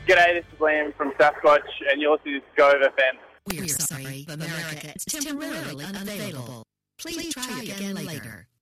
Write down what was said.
G'day, this is Liam from Sasquatch, and you're listening to Go FM. We're sorry, America is temporarily unavailable. Please try again later.